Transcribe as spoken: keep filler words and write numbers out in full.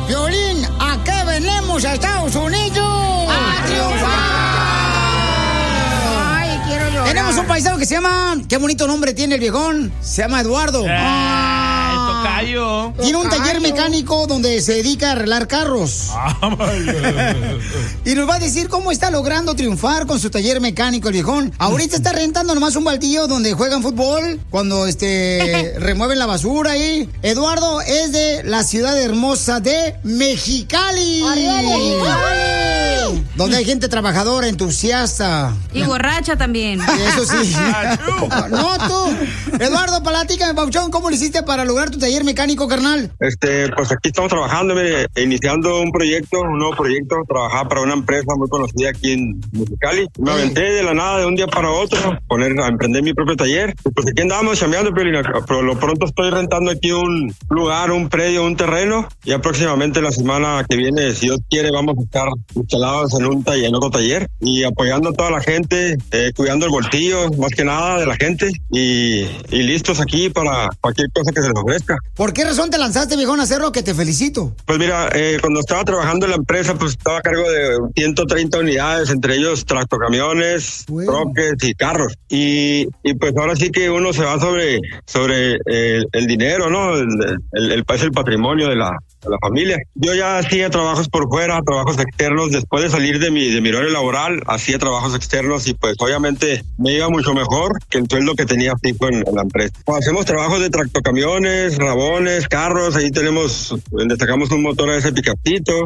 Piolín, ¿a qué venimos a Estados Unidos? ¡A triunfar! Ay, quiero llorar. Tenemos un paisano que se llama... Qué bonito nombre tiene el viejón. Se llama Eduardo. Eh, ah, tocayo. Tiene un taller mecánico donde se dedica a arreglar carros. Y nos va a decir cómo está logrando triunfar con su taller mecánico el viejón. Ahorita está rentando nomás un baldío donde juegan fútbol, cuando este remueven la basura ahí. Eduardo es de la ciudad hermosa de Mexicali. ¡Arriba Mexicali! Donde hay gente trabajadora, entusiasta. Y borracha también. Eso sí. No, tú. Eduardo, platícame, Pauchón, ¿cómo lo hiciste para lograr tu taller mecánico, carnal? Este, pues aquí estamos trabajando, mire, iniciando un proyecto, un nuevo proyecto. Trabajaba para una empresa muy conocida aquí en Mexicali. Me aventé de la nada de un día para otro, poner, a emprender mi propio taller. Y pues aquí andamos chambeando, pero por lo pronto estoy rentando aquí un lugar, un predio, un terreno. Ya próximamente la semana que viene, si Dios quiere, vamos a estar instalados en un taller, en otro taller, y apoyando a toda la gente, eh, cuidando el bolsillo, más que nada, de la gente, y, y listos aquí para cualquier cosa que se les ofrezca. ¿Por qué razón te lanzaste, viejón, a hacerlo? Que te felicito. Pues mira, eh, cuando estaba trabajando en la empresa, pues estaba a cargo de ciento treinta unidades, entre ellos tractocamiones, bueno. troques y carros. Y, y pues ahora sí que uno se va sobre, sobre eh, el dinero, ¿no? El, el, el, el patrimonio de la, de la familia. Yo ya hacía trabajos por fuera, trabajos externos. Después de salir de mi, de mi horario laboral, hacía trabajos externos y pues obviamente me iba mucho mejor que el sueldo que tenía fijo en, en la empresa. Pues hacemos trabajos de tractocamiones, rabones, carros. Ahí tenemos, destacamos un motor a ese picapito.